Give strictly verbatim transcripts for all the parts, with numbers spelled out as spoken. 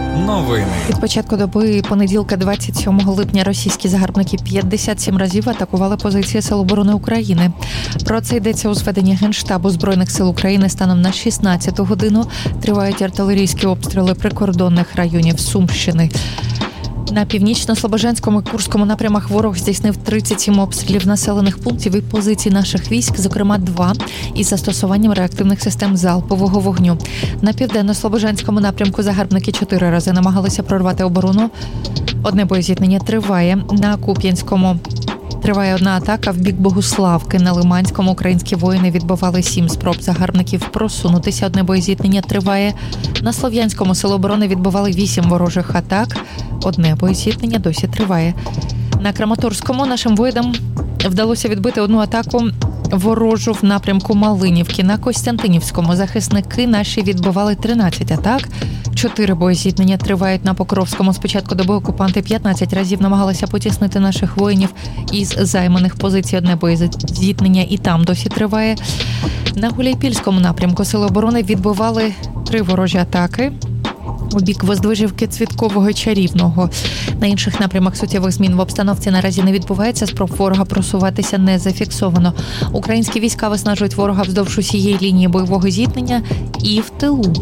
Новини. Від початку доби понеділка двадцять сьомого липня російські загарбники п'ятдесят сім разів атакували позиції Сил оборони України. Про це йдеться у зведенні Генштабу Збройних сил України станом на шістнадцяту годину. Тривають артилерійські обстріли прикордонних районів Сумщини. На північно-слобожанському і Курському напрямах ворог здійснив тридцять сім обстрілів населених пунктів і позицій наших військ, зокрема два, із застосуванням реактивних систем залпового вогню. На південно-слобожанському напрямку загарбники чотири рази намагалися прорвати оборону. Одне боєзіткнення триває. На Куп'янському триває одна атака в бік Богуславки. На Лиманському українські воїни відбивали сім спроб загарбників просунутися. Одне боєзіткнення триває. На Слов'янському Сили оборони відбивали вісім ворожих атак. Одне боєзіткнення досі триває. На Краматорському нашим воїнам вдалося відбити одну атаку ворожу в напрямку Малинівки. На Костянтинівському захисники наші відбивали тринадцять атак. Чотири боєзіткнення тривають на Покровському. Спочатку доби окупанти п'ятнадцять разів намагалися потіснити наших воїнів із займаних позицій. Одне боєзіткнення і там досі триває. На Гуляйпільському напрямку Сили оборони відбивали три ворожі атаки у бік Воздвижівки, Цвіткового, Чарівного. На інших напрямах суттєвих змін в обстановці наразі не відбувається. Спроб ворога просуватися не зафіксовано. Українські війська виснажують ворога вздовж усієї лінії бойового зіткнення і в тилу.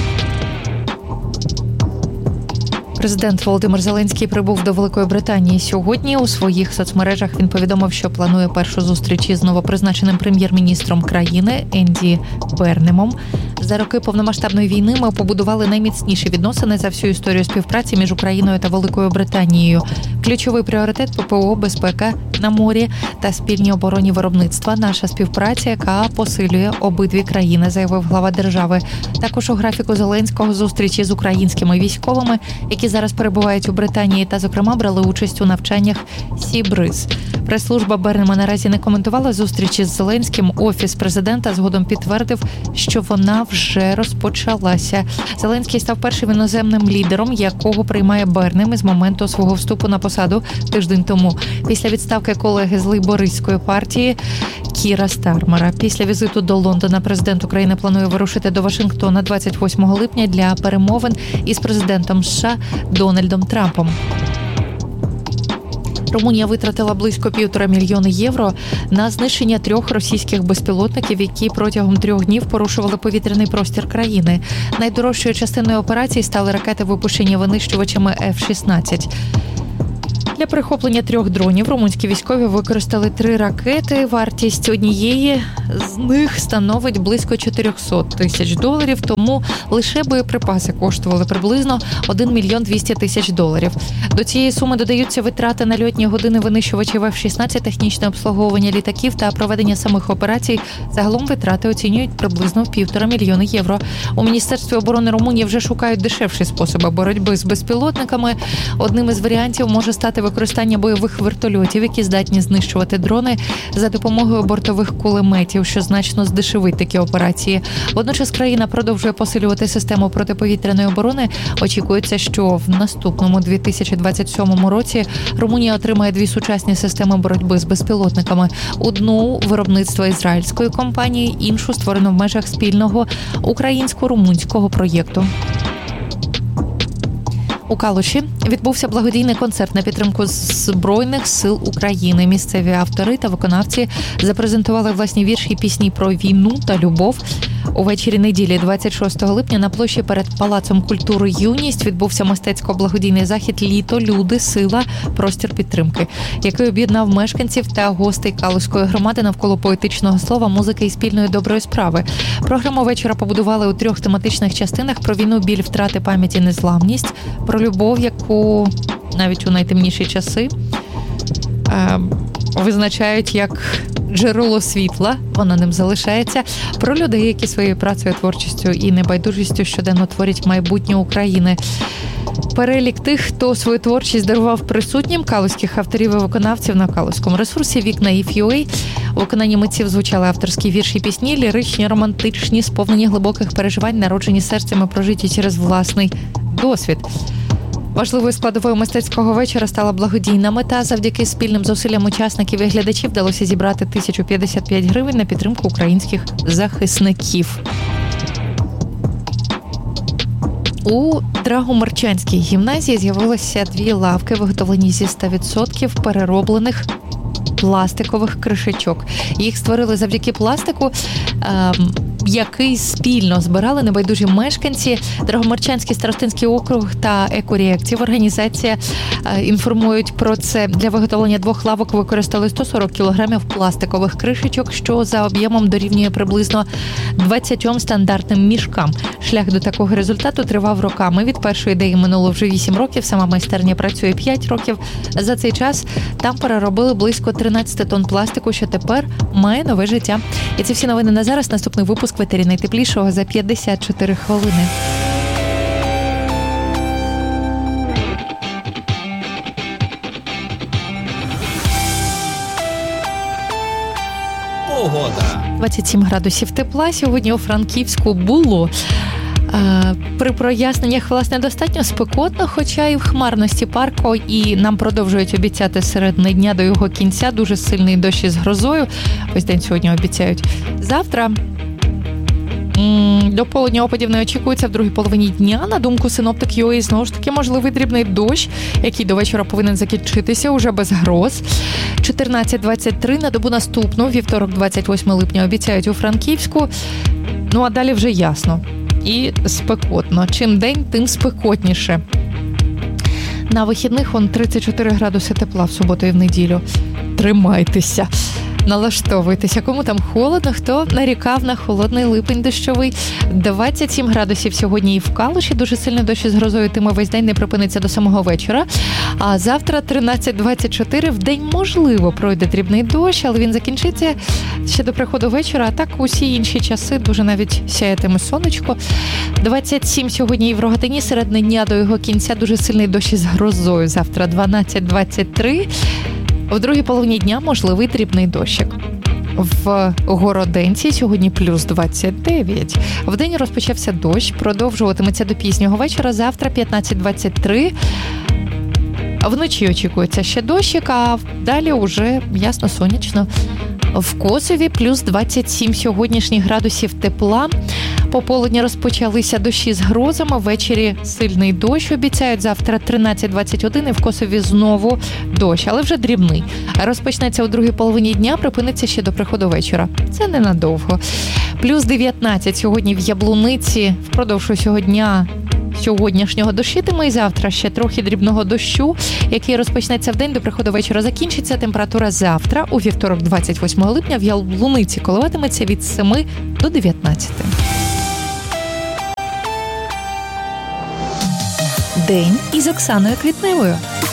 Президент Володимир Зеленський прибув до Великої Британії сьогодні. У своїх соцмережах він повідомив, що планує першу зустріч із новопризначеним прем'єр-міністром країни Енді Бернемом. За роки повномасштабної війни ми побудували найміцніші відносини за всю історію співпраці між Україною та Великою Британією. Ключовий пріоритет – ППО, безпека на морі та спільні оборонні виробництва. Наша співпраця, яка посилює обидві країни, заявив глава держави. Також у графіку Зеленського зустрічі з українськими військовими, які зараз перебувають у Британії та, зокрема, брали участь у навчаннях Сі-Бриз. Прес-служба Бернема наразі не коментувала зустрічі з Зеленським. Офіс президента згодом підтвердив, що вона вже розпочалася. Зеленський став першим іноземним лідером, якого приймає Бернем із моменту свого вступу на посаду тиждень тому. Після відставки колеги з лейбористської партії Кіра Стармера. Після візиту до Лондона президент України планує вирушити до Вашингтона двадцять восьмого липня для перемовин із президентом США Дональдом Трампом. Румунія витратила близько півтора мільйони євро на знищення трьох російських безпілотників, які протягом трьох днів порушували повітряний простір країни. Найдорожчою частиною операції стали ракети, випущені винищувачами еф шістнадцять. Для перехоплення трьох дронів румунські військові використали три ракети. Вартість однієї з них становить близько чотириста тисяч доларів, тому лише боєприпаси коштували приблизно один мільйон двісті тисяч доларів. До цієї суми додаються витрати на льотні години винищувачів еф шістнадцять, технічне обслуговування літаків та проведення самих операцій. Загалом витрати оцінюють приблизно в півтора мільйони євро. У Міністерстві оборони Румунії вже шукають дешевші способи боротьби з безпілотниками. Одним із варіантів може стати використання бойових вертольотів, які здатні знищувати дрони за допомогою бортових кулеметів, що значно здешевить такі операції. Водночас країна продовжує посилювати систему протиповітряної оборони. Очікується, що в наступному дві тисячі двадцять сьомому році Румунія отримає дві сучасні системи боротьби з безпілотниками. Одну – виробництва ізраїльської компанії, іншу – створено в межах спільного українсько-румунського проєкту. У Калуші відбувся благодійний концерт на підтримку Збройних сил України. Місцеві автори та виконавці запрезентували власні вірші і пісні про війну та любов. Увечері неділі двадцять шостого липня на площі перед Палацом культури «Юність» відбувся мистецько-благодійний захід «Літо, люди, сила, простір підтримки», який об'єднав мешканців та гостей Калуської громади навколо поетичного слова, музики і спільної доброї справи. Програму вечора побудували у трьох тематичних частинах: про війну, біль, втрати, пам'ять і незламність, про любов, яку навіть у найтемніші часи е, визначають як джерело світла, вона ним залишається, про людей, які своєю працею, творчістю і небайдужістю щоденно творять майбутнє України. Перелік тих, хто свою творчість дарував присутнім, калузьких авторів і виконавців на калузькому ресурсі «Вікна і Ф'юей». У виконанні митців звучали авторські вірші, пісні, ліричні, романтичні, сповнені глибоких переживань, народжені серцем і прожиті через власний досвід. Важливою складовою мистецького вечора стала благодійна мета. Завдяки спільним зусиллям учасників і глядачів вдалося зібрати тисячу п'ятдесят п'ять гривень на підтримку українських захисників. У Драгомарчанській гімназії з'явилися дві лавки, виготовлені зі сто відсотків перероблених пластикових кришечок. Їх створили завдяки пластику, е, який спільно збирали небайдужі мешканці. Драгомарчанський старостинський округ та Екоріактив організація е, інформують про це. Для виготовлення двох лавок використали сто сорок кілограмів пластикових кришечок, що за об'ємом дорівнює приблизно двадцятьом стандартним мішкам. Шлях до такого результату тривав роками. Від першої ідеї минуло вже вісім років, сама майстерня працює п'ять років. За цей час там переробили близько тринадцять тонн пластику, що тепер має нове життя. І це всі новини на зараз. Наступний випуск в етері найтеплішого за п'ятдесят чотири хвилини. Погода. двадцять сім градусів тепла сьогодні у Франківську було. При проясненнях, власне, достатньо спекотно, хоча і в хмарності парку, і нам продовжують обіцяти середини дня до його кінця дуже сильний дощ із грозою. Ось день сьогодні обіцяють. Завтра до полудня опадів не очікується в другій половині дня. На думку синоптик ю ей, знову ж таки, можливий дрібний дощ, який до вечора повинен закінчитися уже без гроз. чотирнадцять двадцять три на добу наступну, вівторок, двадцять восьмого липня, обіцяють у Франківську. Ну, а далі вже ясно. І спекотно. Чим день, тим спекотніше. На вихідних он тридцять чотири градуси тепла в суботу і в неділю. Тримайтеся. Налаштовуйтеся. Кому там холодно, хто нарікав на холодний липень дощовий. двадцять сім градусів сьогодні і в Калуші. Дуже сильний дощ із грозою, тиме весь день не припиниться до самого вечора. А завтра тринадцять двадцять чотири. В день, можливо, пройде дрібний дощ, але він закінчиться ще до приходу вечора. А так усі інші часи дуже навіть сяятиме сонечко. двадцять сім сьогодні і в Рогатині. Середини дня до його кінця дуже сильний дощ із грозою. Завтра дванадцять двадцять три. В другій половині дня можливий дрібний дощик. В Городенці сьогодні плюс двадцять дев'ять. Вдень розпочався дощ, продовжуватиметься до пізнього вечора. Завтра п'ятнадцять двадцять три. Вночі очікується ще дощик, а далі уже ясно сонячно. В Косові плюс двадцять сім сьогоднішніх градусів тепла. Пополудні розпочалися дощі з грозами, ввечері сильний дощ обіцяють. Завтра тринадцять двадцять один і в Косові знову дощ, але вже дрібний. Розпочнеться у другій половині дня, припиниться ще до приходу вечора. Це ненадовго. Плюс дев'ятнадцять сьогодні в Яблуниці. Впродовж усього дня сьогоднішнього дощитиме, і завтра ще трохи дрібного дощу, який розпочнеться в день, до приходу вечора закінчиться. Температура завтра, у вівторок, двадцять восьмого липня, в Яблуниці коливатиметься від семи до дев'ятнадцяти. День із Оксаною Квітневою.